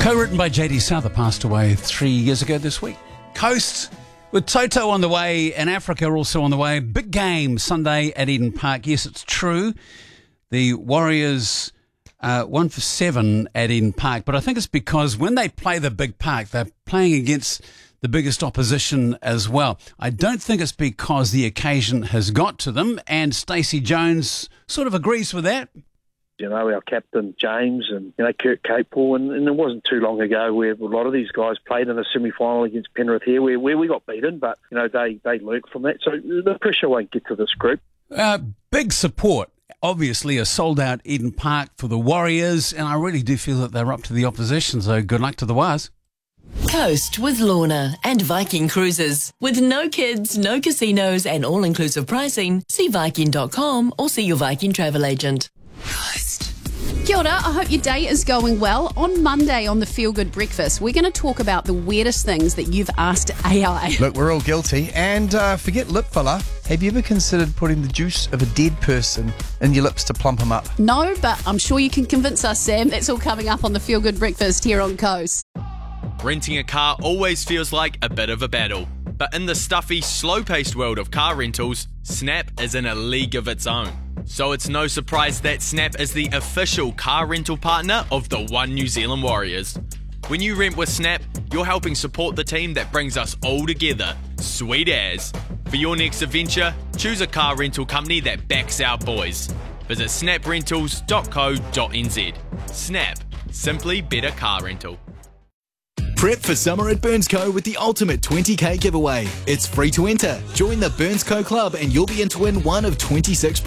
Co-written by J.D. Souther, passed away 3 years ago this week. Coast with Toto on the way and Africa also on the way. Big game Sunday at Eden Park. Yes, it's true. The Warriors 1 for 7 at Eden Park, but I think it's because when they play the big park, they're playing against the biggest opposition as well. I don't think it's because the occasion has got to them, and Stacey Jones sort of agrees with that. You know, our captain, James, and, Kurt Capewell, and it wasn't too long ago where a lot of these guys played in a semi-final against Penrith here where we got beaten, but, they learnt from that. So the pressure won't get to this group. Big support, obviously, a sold-out Eden Park for the Warriors, and I really do feel that they're up to the opposition, so good luck to the Wars. Coast with Lorna and Viking Cruises. With no kids, no casinos and all-inclusive pricing, see Viking.com or see your Viking travel agent. Kia ora, I hope your day is going well. On Monday on the Feel Good Breakfast, we're going to talk about the weirdest things that you've asked AI. Look, we're all guilty. And forget lip filler. Have you ever considered putting the juice of a dead person in your lips to plump them up? No, but I'm sure you can convince us, Sam. That's all coming up on the Feel Good Breakfast here on Coast. Renting a car always feels like a bit of a battle. But in the stuffy, slow-paced world of car rentals, Snap is in a league of its own. So it's no surprise that Snap is the official car rental partner of the One New Zealand Warriors. When you rent with Snap, you're helping support the team that brings us all together. Sweet as. For your next adventure, choose a car rental company that backs our boys. Visit snaprentals.co.nz. Snap. Simply better car rental. Prep for summer at BurnsCo with the ultimate 20k giveaway. It's free to enter. Join the BurnsCo Club and you'll be in to win one of 26